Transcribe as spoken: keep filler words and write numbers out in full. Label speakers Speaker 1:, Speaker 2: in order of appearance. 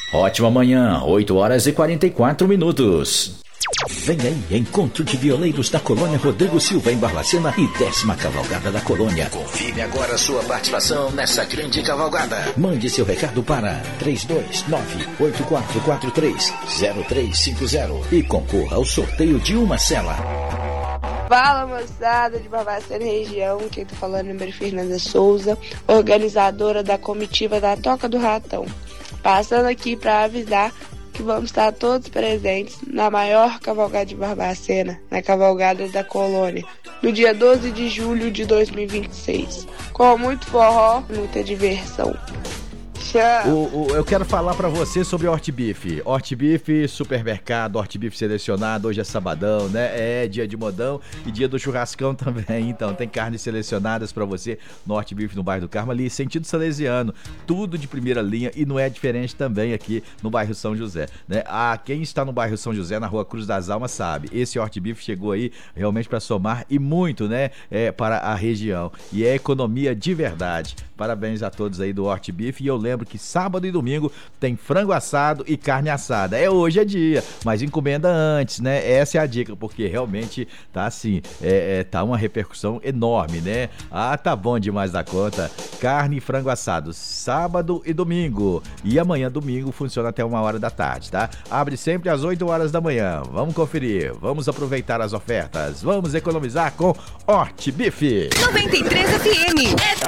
Speaker 1: Ótima manhã, oito horas e quarenta e quatro minutos. Vem aí, encontro de violeiros da Colônia Rodrigo Silva em Barbacena e décima cavalgada da Colônia. Confirme agora sua participação nessa grande cavalgada. Mande seu recado para três dois nove, oito quatro quatro três, zero três cinco zero e concorra ao sorteio de uma cela.
Speaker 2: Fala, moçada de Barbacena região, quem tá falando é Maria Fernanda Souza, organizadora da comitiva da Toca do Ratão. Passando aqui para avisar que vamos estar todos presentes na maior cavalgada de Barbacena, na Cavalgada da Colônia, no dia doze de julho de dois mil e vinte e seis, com muito forró, muita diversão.
Speaker 3: O, o, eu quero falar pra você sobre Hortbife. Hortbife, supermercado, Hortbife selecionado. Hoje é sabadão, né? É dia de modão e dia do churrascão também. Então, tem carnes selecionadas pra você no Hortbife, no bairro do Carmo, ali, sentido salesiano. Tudo de primeira linha e não é diferente também aqui no bairro São José, né? Ah, quem está no bairro São José, na rua Cruz das Almas, sabe. Esse Hortbife chegou aí realmente pra somar e muito, né? É, para a região. E é economia de verdade. Parabéns a todos aí do Hortbife. E eu lembro que sábado e domingo tem frango assado e carne assada. É, hoje é dia, mas encomenda antes, né? Essa é a dica, porque realmente tá assim, é, é, tá uma repercussão enorme, né? Ah, tá bom demais da conta. Carne e frango assado, sábado e domingo. E amanhã, domingo, funciona até uma hora da tarde, tá? Abre sempre às oito horas da manhã. Vamos conferir, vamos aproveitar as ofertas, vamos economizar com Hortbife.
Speaker 4: noventa e três F M, é